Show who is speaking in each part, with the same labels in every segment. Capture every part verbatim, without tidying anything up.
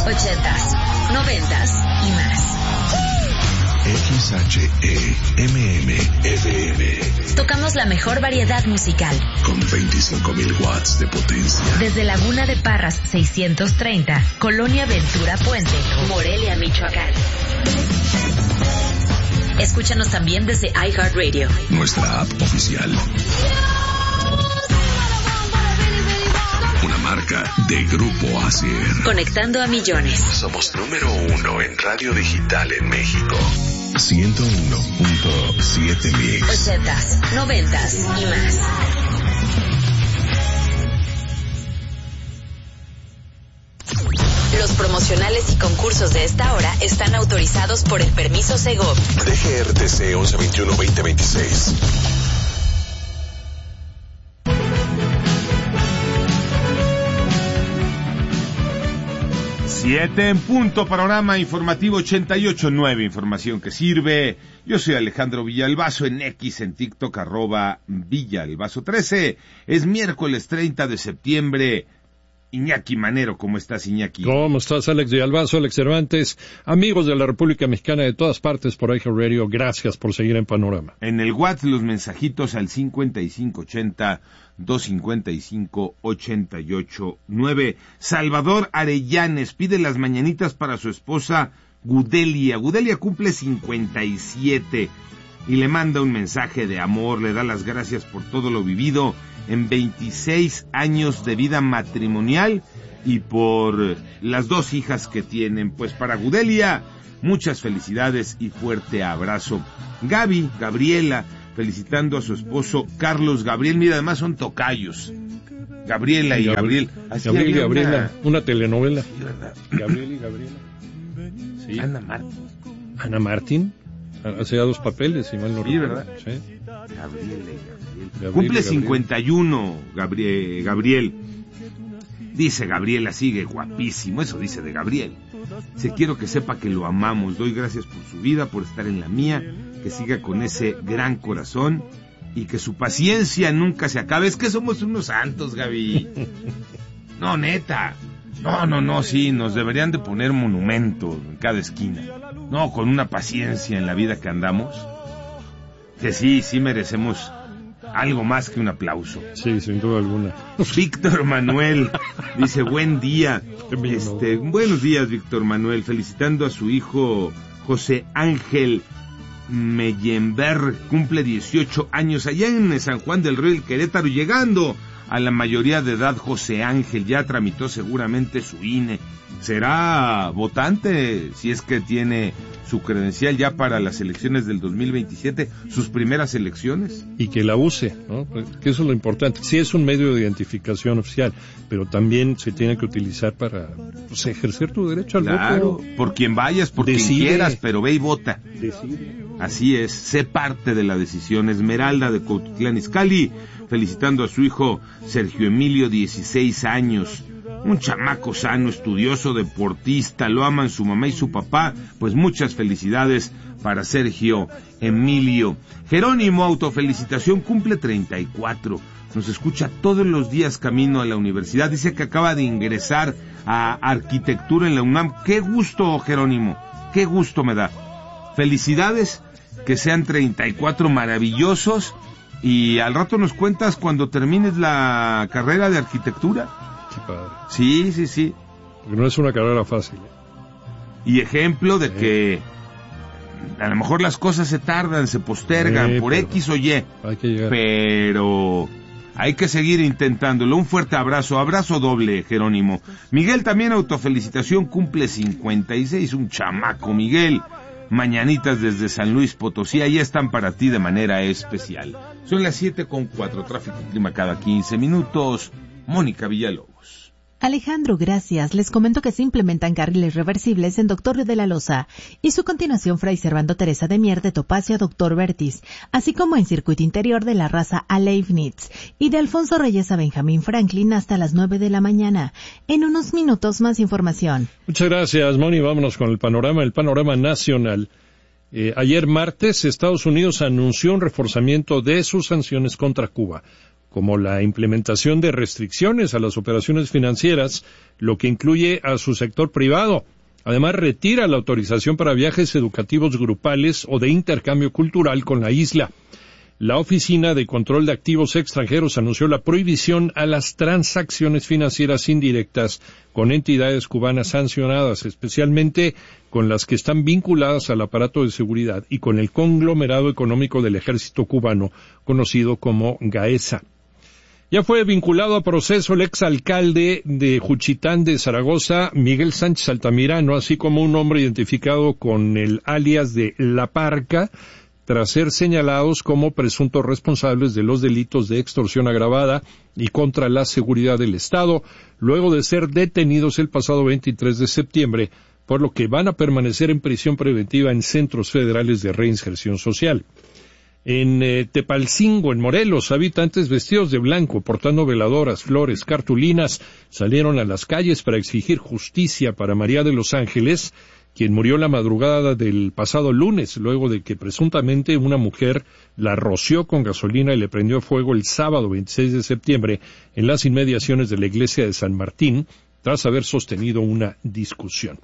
Speaker 1: ochentas, noventas y más.
Speaker 2: X H E M M F M.
Speaker 1: Tocamos la mejor variedad musical.
Speaker 2: Con veinticinco mil watts de potencia.
Speaker 1: Desde Laguna de Parras seiscientos treinta, Colonia Ventura Puente, Morelia, Michoacán. Escúchanos también desde iHeartRadio.
Speaker 2: Nuestra app oficial. Una marca de Grupo Acer.
Speaker 1: Conectando a millones.
Speaker 2: Somos número uno en radio digital en México. ciento uno punto siete Mix.
Speaker 1: ochentas, noventas y más. Los promocionales y concursos de esta hora están autorizados por el permiso Segov.
Speaker 2: D G R T C once veintiuno veinte veintiséis.
Speaker 3: Siete en punto, panorama informativo ochenta y ocho punto nueve, información que sirve. Yo soy Alejandro Villalbazo, en X, en TikTok, arroba Villalbazo trece. Es miércoles treinta de septiembre. Iñaki Manero, ¿cómo estás, Iñaki?
Speaker 4: ¿Cómo estás, Alex Villalbazo, Alex Cervantes? Amigos de la República Mexicana de todas partes por iHeartRadio, gracias por seguir en Panorama.
Speaker 3: En el WhatsApp, los mensajitos al cincuenta y cinco ochenta, doscientos cincuenta y cinco, ochenta y ocho nueve. Salvador Arellanes pide las mañanitas para su esposa Gudelia. Gudelia cumple cincuenta y siete y le manda un mensaje de amor, le da las gracias por todo lo vivido en veintiséis años de vida matrimonial y por las dos hijas que tienen. Pues para Gudelia, muchas felicidades y fuerte abrazo. Gaby, Gabriela, felicitando a su esposo Carlos Gabriel. Mira, además son tocayos. Gabriela y Gabriel.
Speaker 4: Así Gabriel y Gabriela, una, una telenovela.
Speaker 3: Sí, ¿verdad?
Speaker 4: Gabriel y Gabriela. Sí.
Speaker 3: Ana Martín.
Speaker 4: Ana Martín. Hacía dos papeles, si mal no
Speaker 3: sí,
Speaker 4: recuerdo.
Speaker 3: ¿verdad?
Speaker 4: Sí.
Speaker 3: Gabriela y Gabriel.
Speaker 4: Gabriel
Speaker 3: Cumple
Speaker 4: y Gabriel.
Speaker 3: cincuenta y uno, Gabriel, Gabriel. Dice Gabriela, sigue guapísimo. Eso dice de Gabriel. Dice, quiero que sepa que lo amamos. Doy gracias por su vida, por estar en la mía. Que siga con ese gran corazón y que su paciencia nunca se acabe. Es que somos unos santos, Gaby. No, neta. No, no, no, sí, nos deberían de poner monumento en cada esquina. No, con una paciencia en la vida que andamos. Que sí, sí merecemos algo más que un aplauso.
Speaker 4: Sí, sin duda alguna.
Speaker 3: Víctor Manuel dice, buen día. Este, buenos días, Víctor Manuel, felicitando a su hijo José Ángel Mellenberg, cumple dieciocho años allá en San Juan del Río, el Querétaro, llegando a la mayoría de edad. José Ángel ya tramitó seguramente su I N E. ¿Será votante si es que tiene su credencial ya para las elecciones del dos mil veintisiete, sus primeras elecciones?
Speaker 4: Y que la use, ¿no? Que eso es lo importante. Sí es un medio de identificación oficial, pero también se tiene que utilizar para, pues, ejercer tu derecho al
Speaker 3: claro,
Speaker 4: voto.
Speaker 3: Por quien vayas, por
Speaker 4: Decide.
Speaker 3: quien quieras, pero ve y vota.
Speaker 4: Decide.
Speaker 3: Así es, sé parte de la decisión. Esmeralda de Cuautitlán Izcalli, felicitando a su hijo Sergio Emilio, dieciséis años. Un chamaco sano, estudioso, deportista, lo aman su mamá y su papá. Pues muchas felicidades para Sergio Emilio. Jerónimo, autofelicitación, cumple treinta y cuatro. Nos escucha todos los días camino a la universidad. Dice que acaba de ingresar a arquitectura en la UNAM. Qué gusto, Jerónimo, qué gusto me da. Felicidades, que sean treinta y cuatro maravillosos. Y al rato nos cuentas cuando termines la carrera de arquitectura.
Speaker 4: Qué padre.
Speaker 3: Sí, sí, sí.
Speaker 4: Porque no es una carrera fácil.
Speaker 3: Y ejemplo de
Speaker 4: sí.
Speaker 3: que a lo mejor las cosas se tardan, se postergan
Speaker 4: sí,
Speaker 3: por X o Y.
Speaker 4: Hay que llegar.
Speaker 3: Pero hay que seguir intentándolo. Un fuerte abrazo, abrazo doble, Jerónimo. Miguel también, autofelicitación, cumple cincuenta y seis, un chamaco, Miguel. Mañanitas desde San Luis Potosí, ahí están para ti de manera especial. Son las siete con cuatro, tráfico y clima cada quince minutos. Mónica Villalobos.
Speaker 5: Alejandro, gracias. Les comento que se implementan carriles reversibles en Doctor de la Loza y su continuación Fray Servando Teresa de Mier de Topacio a Doctor Vertis, así como en circuito interior de la raza a Leibniz y de Alfonso Reyes a Benjamín Franklin hasta las nueve de la mañana. En unos minutos más información.
Speaker 4: Muchas gracias, Moni. Vámonos con el panorama, el panorama nacional. Eh, ayer martes, Estados Unidos anunció un reforzamiento de sus sanciones contra Cuba. como la implementación de restricciones a las operaciones financieras, lo que incluye a su sector privado. Además, retira la autorización para viajes educativos grupales o de intercambio cultural con la isla. La Oficina de Control de Activos Extranjeros anunció la prohibición a las transacciones financieras indirectas con entidades cubanas sancionadas, especialmente con las que están vinculadas al aparato de seguridad y con el conglomerado económico del ejército cubano, conocido como GAESA. Ya fue vinculado a proceso el exalcalde de Juchitán de Zaragoza, Miguel Sánchez Altamirano, así como un hombre identificado con el alias de La Parca, tras ser señalados como presuntos responsables de los delitos de extorsión agravada y contra la seguridad del Estado, luego de ser detenidos el pasado veintitrés de septiembre, por lo que van a permanecer en prisión preventiva en centros federales de reinserción social. En eh, Tepalcingo, en Morelos, habitantes vestidos de blanco, portando veladoras, flores, cartulinas, salieron a las calles para exigir justicia para María de los Ángeles, quien murió la madrugada del pasado lunes, luego de que presuntamente una mujer la roció con gasolina y le prendió fuego el sábado veintiséis de septiembre en las inmediaciones de la iglesia de San Martín, tras haber sostenido una discusión.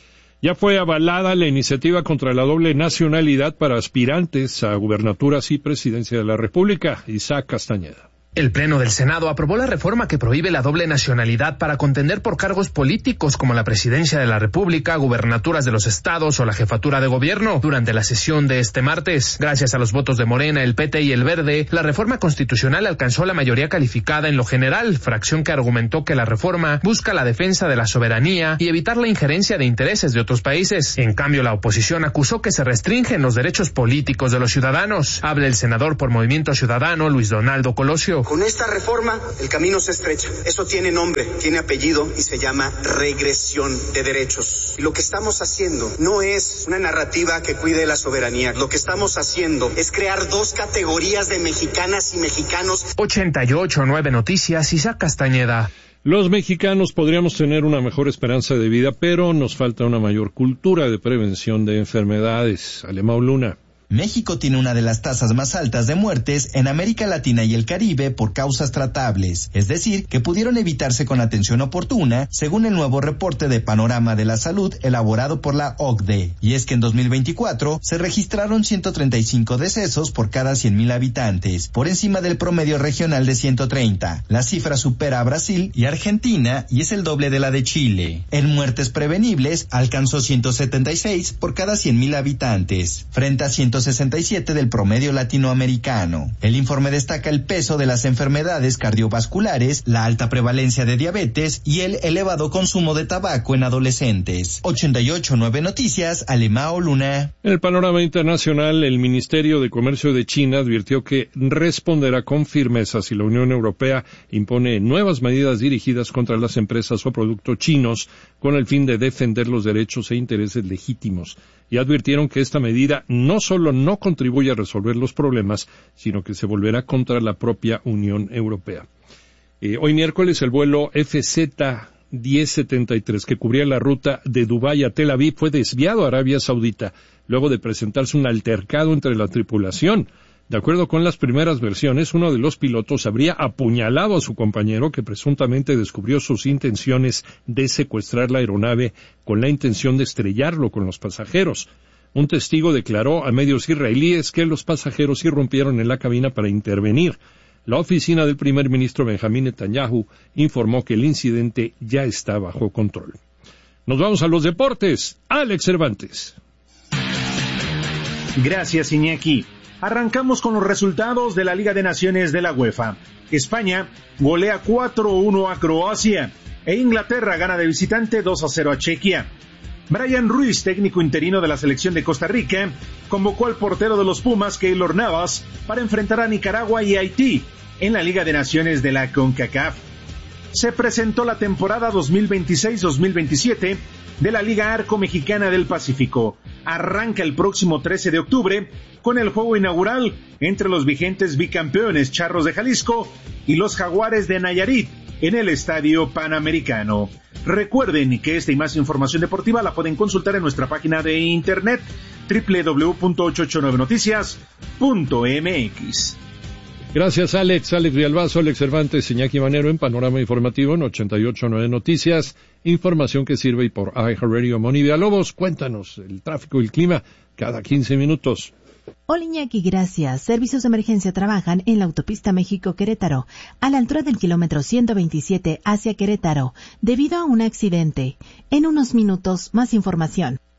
Speaker 4: Ya fue avalada la iniciativa contra la doble nacionalidad para aspirantes a gubernaturas y presidencia de la República. Isaac Castañeda.
Speaker 6: El Pleno del Senado aprobó la reforma que prohíbe la doble nacionalidad para contender por cargos políticos como la presidencia de la República, gubernaturas de los estados o la jefatura de gobierno. Durante la sesión de este martes, gracias a los votos de Morena, el P T y el Verde, la reforma constitucional alcanzó la mayoría calificada en lo general, fracción que argumentó que la reforma busca la defensa de la soberanía y evitar la injerencia de intereses de otros países. En cambio, la oposición acusó que se restringen los derechos políticos de los ciudadanos. Habla el senador por Movimiento Ciudadano, Luis Donaldo Colosio.
Speaker 7: Con esta reforma, el camino se estrecha. Eso tiene nombre, tiene apellido y se llama regresión de derechos. Y lo que estamos haciendo no es una narrativa que cuide la soberanía. Lo que estamos haciendo es crear dos categorías de mexicanas y mexicanos.
Speaker 6: ochenta y ocho nueve Noticias, Isaac Castañeda.
Speaker 4: Los mexicanos podríamos tener una mejor esperanza de vida, pero nos falta una mayor cultura de prevención de enfermedades. Alemão Luna.
Speaker 8: México tiene una de las tasas más altas de muertes en América Latina y el Caribe por causas tratables, es decir, que pudieron evitarse con atención oportuna, según el nuevo reporte de Panorama de la Salud elaborado por la O C D E. Y es que en dos mil veinticuatro se registraron ciento treinta y cinco decesos por cada cien mil habitantes, por encima del promedio regional de ciento treinta. La cifra supera a Brasil y Argentina y es el doble de la de Chile. En muertes prevenibles alcanzó ciento setenta y seis por cada cien mil habitantes, frente a ciento sesenta y siete del promedio latinoamericano. El informe destaca el peso de las enfermedades cardiovasculares, la alta prevalencia de diabetes y el elevado consumo de tabaco en adolescentes. ochenta y ocho nueve Noticias, Alemão Luna.
Speaker 4: En el panorama internacional, el Ministerio de Comercio de China advirtió que responderá con firmeza si la Unión Europea impone nuevas medidas dirigidas contra las empresas o productos chinos con el fin de defender los derechos e intereses legítimos. Y advirtieron que esta medida no solo no contribuye a resolver los problemas, sino que se volverá contra la propia Unión Europea. Eh, hoy miércoles el vuelo F Z diez setenta y tres que cubría la ruta de Dubái a Tel Aviv fue desviado a Arabia Saudita, luego de presentarse un altercado entre la tripulación. De acuerdo con las primeras versiones, uno de los pilotos habría apuñalado a su compañero, que presuntamente descubrió sus intenciones de secuestrar la aeronave con la intención de estrellarlo con los pasajeros. Un testigo declaró a medios israelíes que los pasajeros irrumpieron en la cabina para intervenir. La oficina del primer ministro Benjamín Netanyahu informó que el incidente ya está bajo control. Nos vamos a los deportes. Alex Cervantes.
Speaker 9: Gracias, Iñaki. Arrancamos con los resultados de la Liga de Naciones de la UEFA. España golea cuatro uno a Croacia e Inglaterra gana de visitante dos a cero a Chequia. Brian Ruiz, técnico interino de la selección de Costa Rica, convocó al portero de los Pumas, Keylor Navas, para enfrentar a Nicaragua y Haití en la Liga de Naciones de la CONCACAF. Se presentó la temporada dos mil veintiséis dos mil veintisiete de la Liga Arco Mexicana del Pacífico. Arranca el próximo trece de octubre con el juego inaugural entre los vigentes bicampeones Charros de Jalisco y los Jaguares de Nayarit en el Estadio Panamericano. Recuerden que esta y más información deportiva la pueden consultar en nuestra página de internet doble u doble u doble u punto ochocientos ochenta y nueve noticias punto m x.
Speaker 4: Gracias, Alex. Alex Villalbazo, Alex Cervantes, Iñaki Manero en Panorama Informativo en ochenta y ocho punto nueve Noticias. Información que sirve y por iHeartRadio. Moni Villalobos, cuéntanos el tráfico y el clima cada quince minutos.
Speaker 5: Hola Iñaki, gracias. Servicios de emergencia trabajan en la autopista México-Querétaro, a la altura del kilómetro ciento veintisiete hacia Querétaro, debido a un accidente. En unos minutos, más información.